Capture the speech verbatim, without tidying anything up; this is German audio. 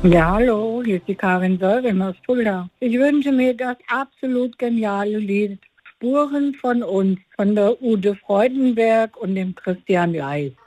Ja, hallo, hier ist die Karin Söllring aus Fulda. Ich wünsche mir das absolut geniale Lied Spuren von uns von der Ute Freudenberg und dem Christian Leis.